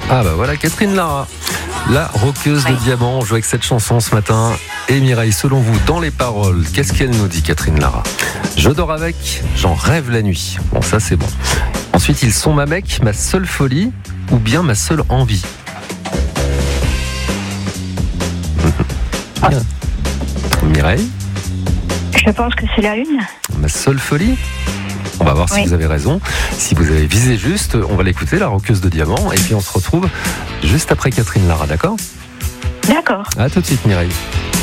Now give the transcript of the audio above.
Ah bah voilà, Catherine Lara, la roqueuse de diamant. On joue avec cette chanson ce matin. Et Mireille, selon vous, dans les paroles, qu'est-ce qu'elle nous dit, Catherine Lara? Je dors avec, j'en rêve la nuit. Bon, ça c'est bon. Ensuite, ils sont ma mec, ma seule folie, ou bien ma seule envie. Mireille? Je pense que c'est la une. Ma seule folie? On va voir si vous avez raison. Si vous avez visé juste, on va l'écouter, la roqueuse de diamant. Et puis on se retrouve juste après Catherine Lara, d'accord? D'accord. À tout de suite, Mireille.